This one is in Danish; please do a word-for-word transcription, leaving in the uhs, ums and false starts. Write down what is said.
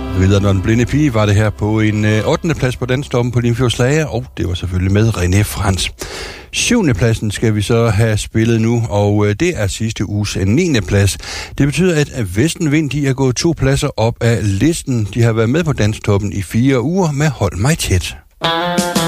Videre når den blinde pige var det her på en øh, ottende plads på Danstoppen på Limfjords Lager, og det var selvfølgelig med René Frans. syvende pladsen skal vi så have spillet nu, og øh, det er sidste uges niende plads. Det betyder, at Vestenvind de er gået to pladser op af listen. De har været med på Danstoppen i fire uger med Hold mig tæt.